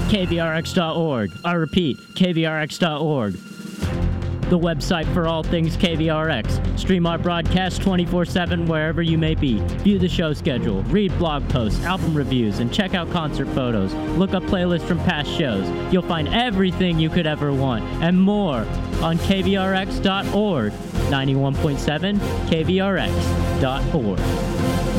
KVRX.org. I repeat, KVRX.org. The website for all things KVRX. Stream our broadcast 24/7 wherever you may be. View the show schedule, read blog posts, album reviews, and check out concert photos. Look up playlists from past shows. You'll find everything you could ever want and more on KVRX.org. 91.7 KVRX.org.